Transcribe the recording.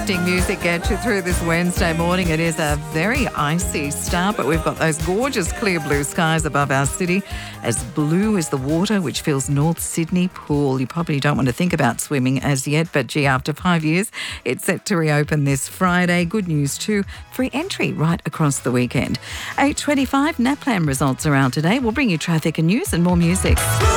uplifting music get you through this Wednesday morning. It is a very icy start, but we've got those gorgeous clear blue skies above our city. As blue as the water, which fills North Sydney Pool. You probably don't want to think about swimming as yet, but gee, after 5 years, it's set to reopen this Friday. Good news too, free entry right across the weekend. 8:25, NAPLAN results are out today. We'll bring you traffic and news and more music.